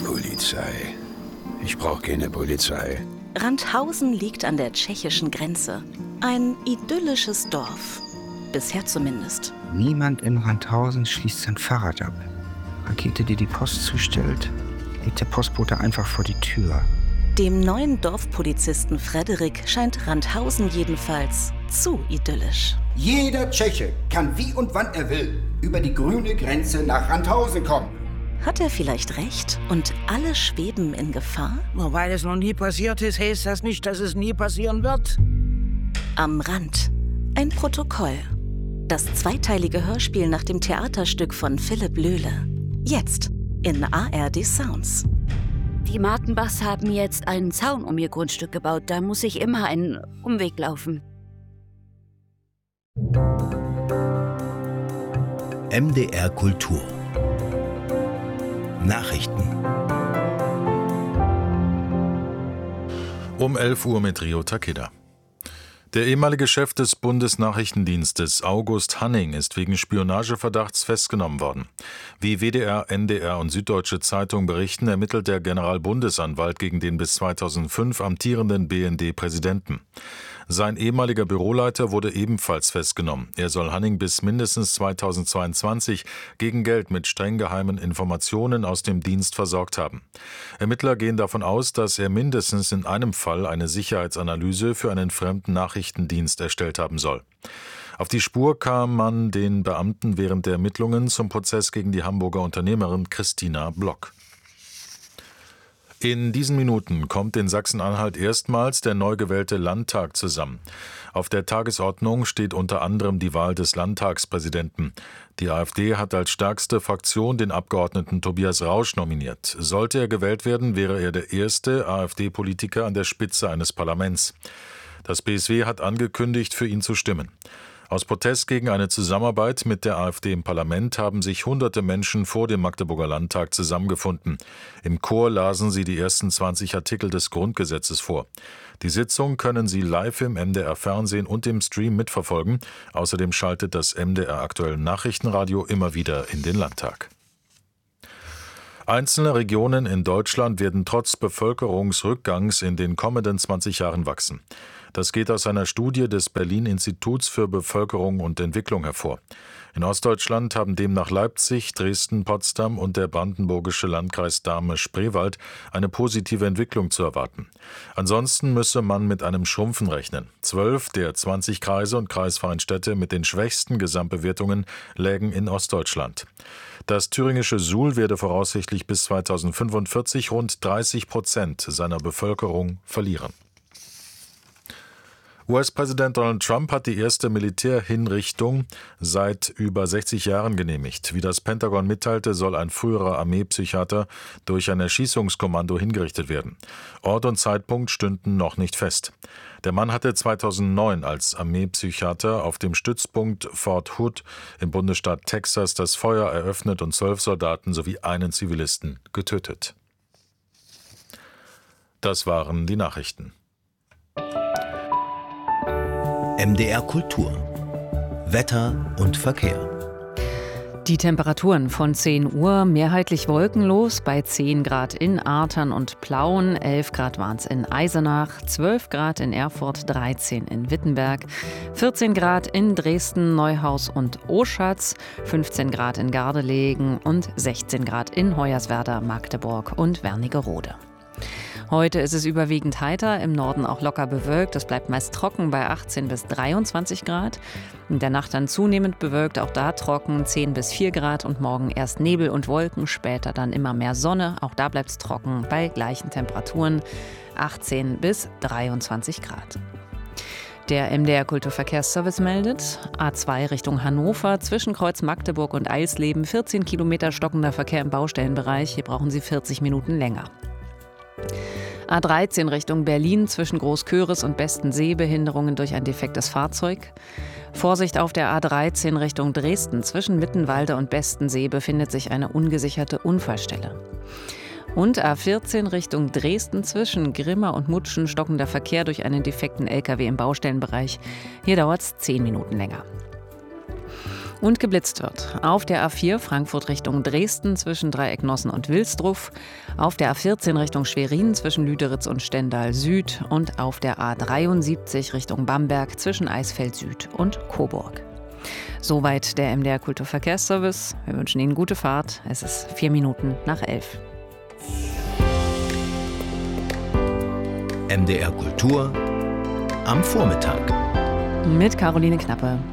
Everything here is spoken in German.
Polizei. Ich brauche keine Polizei. Randhausen liegt an der tschechischen Grenze. Ein idyllisches Dorf. Bisher zumindest. Niemand in Randhausen schließt sein Fahrrad ab. Rakete, die Post zustellt, legt der Postbote einfach vor die Tür. Dem neuen Dorfpolizisten Frederik scheint Randhausen jedenfalls zu idyllisch. Jeder Tscheche kann wie und wann er will über die grüne Grenze nach Randhausen kommen. Hat er vielleicht recht und alle schweben in Gefahr? Nur weil es noch nie passiert ist, heißt das nicht, dass es nie passieren wird. Am Rand. Ein Protokoll. Das zweiteilige Hörspiel nach dem Theaterstück von Philipp Löhle. Jetzt in ARD Sounds. Die Martenbachs haben jetzt einen Zaun um ihr Grundstück gebaut. Da muss ich immer einen Umweg laufen. MDR Kultur Nachrichten. Um 11 Uhr mit Rio Takeda. Der ehemalige Chef des Bundesnachrichtendienstes August Hanning ist wegen Spionageverdachts festgenommen worden. Wie WDR, NDR und Süddeutsche Zeitung berichten, ermittelt der Generalbundesanwalt gegen den bis 2005 amtierenden BND-Präsidenten. Sein ehemaliger Büroleiter wurde ebenfalls festgenommen. Er soll Hanning bis mindestens 2022 gegen Geld mit streng geheimen Informationen aus dem Dienst versorgt haben. Ermittler gehen davon aus, dass er mindestens in einem Fall eine Sicherheitsanalyse für einen fremden Nachrichtendienst erstellt haben soll. Auf die Spur kam man den Beamten während der Ermittlungen zum Prozess gegen die Hamburger Unternehmerin Christina Block. In diesen Minuten kommt in Sachsen-Anhalt erstmals der neu gewählte Landtag zusammen. Auf der Tagesordnung steht unter anderem die Wahl des Landtagspräsidenten. Die AfD hat als stärkste Fraktion den Abgeordneten Tobias Rausch nominiert. Sollte er gewählt werden, wäre er der erste AfD-Politiker an der Spitze eines Parlaments. Das BSW hat angekündigt, für ihn zu stimmen. Aus Protest gegen eine Zusammenarbeit mit der AfD im Parlament haben sich hunderte Menschen vor dem Magdeburger Landtag zusammengefunden. Im Chor lasen sie die ersten 20 Artikel des Grundgesetzes vor. Die Sitzung können Sie live im MDR-Fernsehen und im Stream mitverfolgen. Außerdem schaltet das MDR Aktuell Nachrichtenradio immer wieder in den Landtag. Einzelne Regionen in Deutschland werden trotz Bevölkerungsrückgangs in den kommenden 20 Jahren wachsen. Das geht aus einer Studie des Berlin-Instituts für Bevölkerung und Entwicklung hervor. In Ostdeutschland haben demnach Leipzig, Dresden, Potsdam und der brandenburgische Landkreis Dahme-Spreewald eine positive Entwicklung zu erwarten. Ansonsten müsse man mit einem Schrumpfen rechnen. 12 der 20 Kreise und kreisfreien Städte mit den schwächsten Gesamtbewertungen lägen in Ostdeutschland. Das thüringische Suhl werde voraussichtlich bis 2045 rund 30% seiner Bevölkerung verlieren. US-Präsident Donald Trump hat die erste Militärhinrichtung seit über 60 Jahren genehmigt. Wie das Pentagon mitteilte, soll ein früherer Armeepsychiater durch ein Erschießungskommando hingerichtet werden. Ort und Zeitpunkt stünden noch nicht fest. Der Mann hatte 2009 als Armeepsychiater auf dem Stützpunkt Fort Hood im Bundesstaat Texas das Feuer eröffnet und 12 Soldaten sowie einen Zivilisten getötet. Das waren die Nachrichten. MDR Kultur Wetter und Verkehr. Die Temperaturen von 10 Uhr mehrheitlich wolkenlos bei 10 Grad in Artern und Plauen, 11 Grad waren es in Eisenach, 12 Grad in Erfurt, 13 in Wittenberg, 14 Grad in Dresden, Neuhaus und Oschatz, 15 Grad in Gardelegen und 16 Grad in Hoyerswerda, Magdeburg und Wernigerode. Heute ist es überwiegend heiter, im Norden auch locker bewölkt. Es bleibt meist trocken bei 18 bis 23 Grad. In der Nacht dann zunehmend bewölkt, auch da trocken, 10 bis 4 Grad und morgen erst Nebel und Wolken, später dann immer mehr Sonne. Auch da bleibt es trocken bei gleichen Temperaturen, 18 bis 23 Grad. Der MDR Kulturverkehrsservice meldet, A2 Richtung Hannover, zwischen Kreuz Magdeburg und Eisleben, 14 Kilometer stockender Verkehr im Baustellenbereich. Hier brauchen Sie 40 Minuten länger. A13 Richtung Berlin, zwischen Großköris und Bestensee, Behinderungen durch ein defektes Fahrzeug. Vorsicht auf der A13 Richtung Dresden, zwischen Mittenwalde und Bestensee befindet sich eine ungesicherte Unfallstelle. Und A14 Richtung Dresden, zwischen Grimma und Mutschen, stockender Verkehr durch einen defekten LKW im Baustellenbereich. Hier dauert es 10 Minuten länger. Und geblitzt wird auf der A4 Frankfurt Richtung Dresden zwischen Dreiecknossen und Wilsdruff, auf der A14 Richtung Schwerin zwischen Lüderitz und Stendal Süd und auf der A73 Richtung Bamberg zwischen Eisfeld Süd und Coburg. Soweit der MDR Kulturverkehrsservice. Wir wünschen Ihnen gute Fahrt. Es ist 4 Minuten nach 11. MDR Kultur am Vormittag. Mit Caroline Knappe.